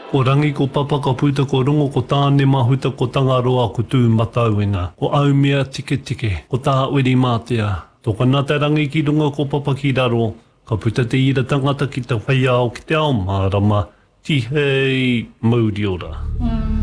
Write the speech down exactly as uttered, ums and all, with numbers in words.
Ko rangi ko papa ka puta ko rongo ko tāne mahuta ko tangaroa ko tū matauina. Ko aumea tike tike. Ko tā uri mātea. Tō kanata rangi ki runga ko papa ki raro. Ka puta te ira tangata ki te whaiao ki te ao mārama. Ti hei mauri ora. Mm.